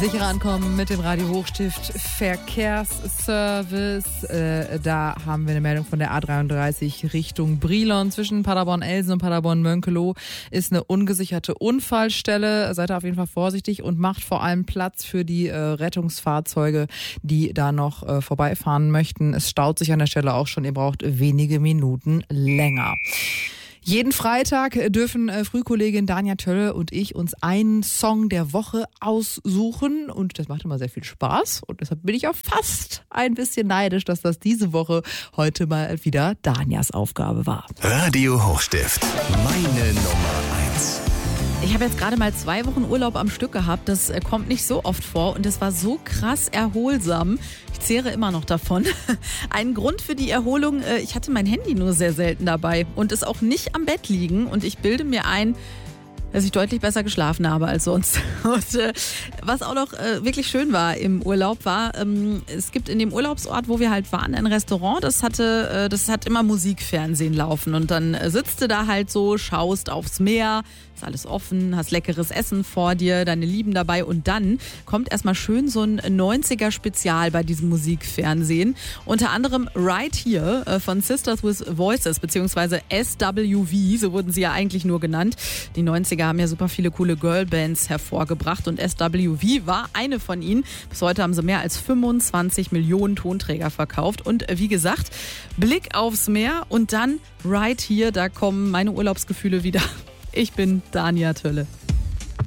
Sicher ankommen mit dem Radio Hochstift Verkehrsservice. Da haben wir eine Meldung von der A33 Richtung Brilon. Zwischen Paderborn-Elsen und Paderborn-Mönkelow ist eine ungesicherte Unfallstelle. Seid da auf jeden Fall vorsichtig und macht vor allem Platz für die Rettungsfahrzeuge, die da noch vorbeifahren möchten. Es staut sich an der Stelle auch schon. Ihr braucht wenige Minuten länger. Jeden Freitag dürfen Frühkollegin Dania Tölle und ich uns einen Song der Woche aussuchen und das macht immer sehr viel Spaß und deshalb bin ich auch fast ein bisschen neidisch, dass das diese Woche heute mal wieder Danias Aufgabe war. Radio Hochstift, meine Nummer 1. Ich habe jetzt gerade mal 2 Wochen Urlaub am Stück gehabt. Das kommt nicht so oft vor und es war so krass erholsam. Ich zehre immer noch davon. Ein Grund für die Erholung, ich hatte mein Handy nur sehr selten dabei und es auch nicht am Bett liegen. Und ich bilde mir ein, dass ich deutlich besser geschlafen habe als sonst. Und was auch noch wirklich schön war im Urlaub war, es gibt in dem Urlaubsort, wo wir halt waren, ein Restaurant, das hat immer Musikfernsehen laufen. Und dann sitzt du da halt so, schaust aufs Meer, ist alles offen, hast leckeres Essen vor dir, deine Lieben dabei und dann kommt erstmal schön so ein 90er-Spezial bei diesem Musikfernsehen. Unter anderem Right Here von Sisters with Voices, beziehungsweise SWV, so wurden sie ja eigentlich nur genannt. Die 90er haben ja super viele coole Girlbands hervorgebracht und SWV war eine von ihnen. Bis heute haben sie mehr als 25 Millionen Tonträger verkauft und wie gesagt, Blick aufs Meer und dann Right Here, da kommen meine Urlaubsgefühle wieder. Ich bin Dania Tölle.